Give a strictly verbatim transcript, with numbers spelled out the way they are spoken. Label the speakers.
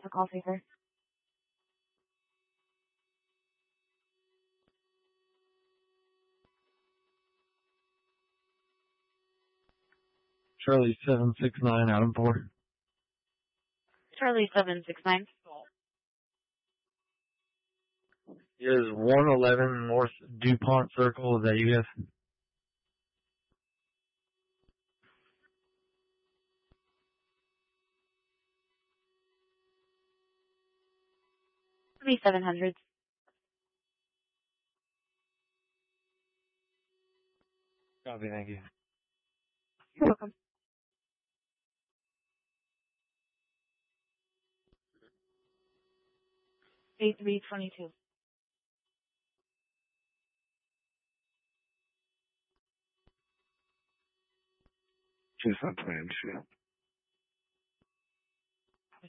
Speaker 1: for call safer.
Speaker 2: Charlie seven six nine, Adam four.
Speaker 1: Charlie seven six nine.
Speaker 2: Is one eleven North DuPont Circle, is that you guys?
Speaker 1: Twenty-seven hundred.
Speaker 2: Copy, thank you.
Speaker 1: You're welcome. eight three twenty-two.
Speaker 3: Just not playing shit.